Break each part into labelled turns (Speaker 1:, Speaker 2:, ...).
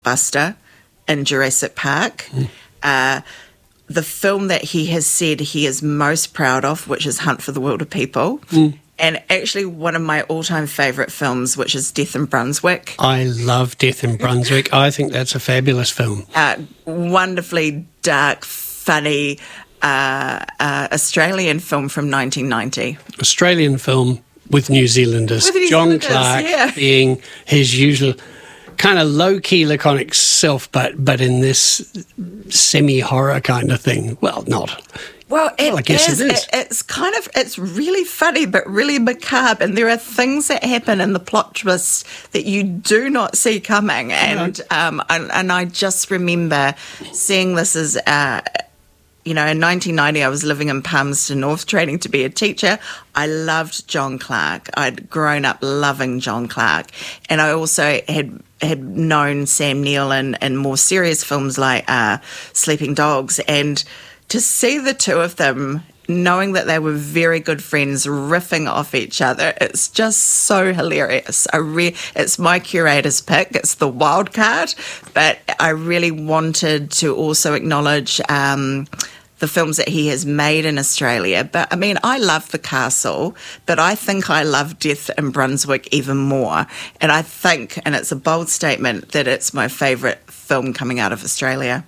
Speaker 1: Buster in Jurassic Park. The film that he has said he is most proud of, which is Hunt for the Wilder People. And actually one of my all-time favourite films, which is Death in Brunswick.
Speaker 2: I love Death in Brunswick. I think that's a fabulous film.
Speaker 1: Wonderfully dark, funny Australian film from 1990.
Speaker 2: Australian film with New Zealanders. John Clark being his usual kind of low-key laconic self, but in this semi-horror kind of thing. Well, not.
Speaker 1: Well,
Speaker 2: I guess it is.
Speaker 1: It's really funny, but really macabre. And there are things that happen in the plot twist that you do not see coming. And I just remember seeing this as, in 1990, I was living in Palmerston North training to be a teacher. I loved John Clark. I'd grown up loving John Clark. And I also had known Sam Neill in more serious films like Sleeping Dogs. And to see the two of them, knowing that they were very good friends, riffing off each other, it's just so hilarious. It's my curator's pick. It's the wild card. But I really wanted to also acknowledge the films that he has made in Australia. But, I mean, I love The Castle, but I think I love Death in Brunswick even more. And I think, and it's a bold statement, that it's my favourite film coming out of Australia.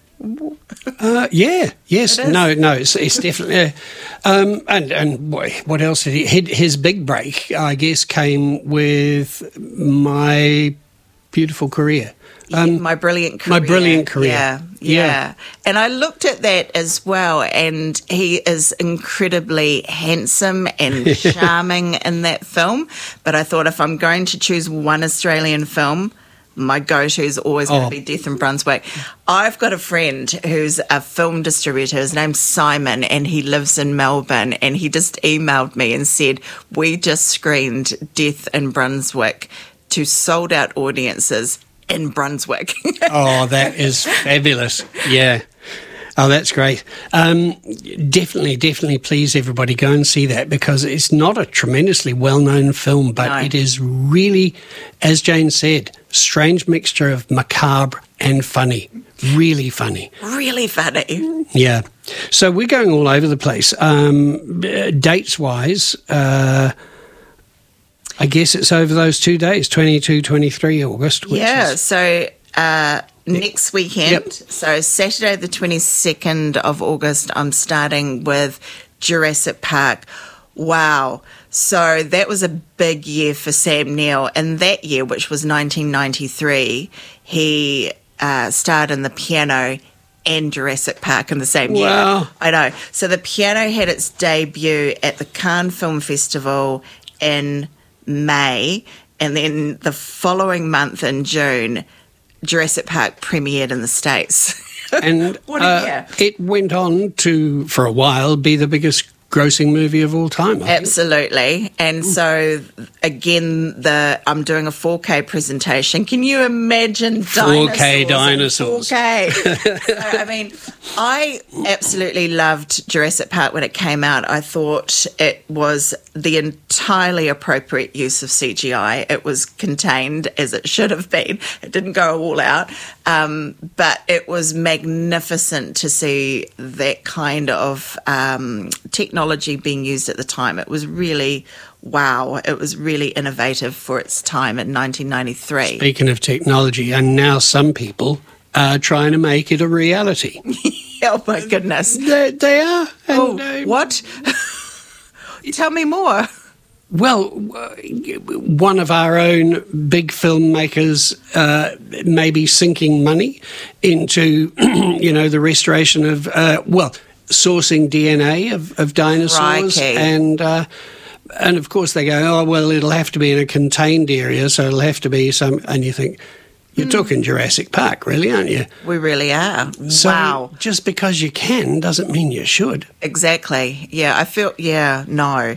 Speaker 2: Yes, it's definitely. And what else did his big break, I guess, came with My Beautiful Career.
Speaker 1: My Brilliant Career. Yeah. And I looked at that as well, and he is incredibly handsome and charming in that film. But I thought if I'm going to choose one Australian film, my go-to is always going to be Death in Brunswick. I've got a friend who's a film distributor. His name's Simon, and he lives in Melbourne. And he just emailed me and said, we just screened Death in Brunswick to sold-out audiences in Brunswick.
Speaker 2: Oh, that is fabulous. Yeah. Oh, that's great. Definitely, please, everybody, go and see that, because it's not a tremendously well-known film, but it is really, as Jane said, strange mixture of macabre and funny. Really funny.
Speaker 1: Really funny.
Speaker 2: Yeah. So we're going all over the place. Dates-wise, I guess it's over those 2 days, 22, 23 August.
Speaker 1: So next weekend,
Speaker 2: Yep.
Speaker 1: So Saturday the 22nd of August, I'm starting with Jurassic Park. Wow. So that was a big year for Sam Neill. And that year, which was 1993, he starred in The Piano and Jurassic Park in the same year.
Speaker 2: Wow.
Speaker 1: I know. So The Piano had its debut at the Cannes Film Festival in May, and then the following month in June, Jurassic Park premiered in the States.
Speaker 2: And
Speaker 1: what a year.
Speaker 2: It went on to, for a while, be the biggest grossing movie of all time.
Speaker 1: Absolutely. And so, again, I'm doing a 4K presentation. Can you imagine
Speaker 2: 4K dinosaurs?
Speaker 1: 4K. So, I mean, I absolutely loved Jurassic Park when it came out. I thought it was the entirely appropriate use of CGI. It was contained as it should have been. It didn't go all out. But it was magnificent to see that kind of technology being used at the time. It was really, wow, it was really innovative for its time in 1993.
Speaker 2: Speaking of technology, and now some people are trying to make it a reality.
Speaker 1: Oh, my goodness.
Speaker 2: They are. And,
Speaker 1: what? Tell me more.
Speaker 2: Well, one of our own big filmmakers may be sinking money into, the restoration of, sourcing DNA of dinosaurs.
Speaker 1: Crikey.
Speaker 2: And of course they go, oh, well, it'll have to be in a contained area, so it'll have to be some... And you think, you're talking Jurassic Park, really, aren't you?
Speaker 1: We really are.
Speaker 2: So
Speaker 1: wow.
Speaker 2: Just because you can doesn't mean you should.
Speaker 1: Exactly. Yeah, I feel... Yeah, no.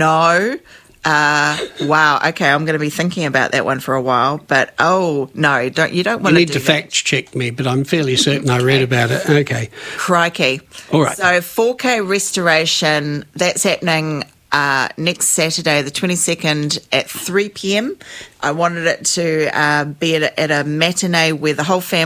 Speaker 1: Wow. Okay, I'm going to be thinking about that one for a while. But you don't want to. You
Speaker 2: need to fact check me, but I'm fairly certain I read about it. Okay.
Speaker 1: Crikey.
Speaker 2: All right.
Speaker 1: So 4K restoration, that's happening next Saturday, the 22nd at 3 p.m. I wanted it to be at a matinee where the whole family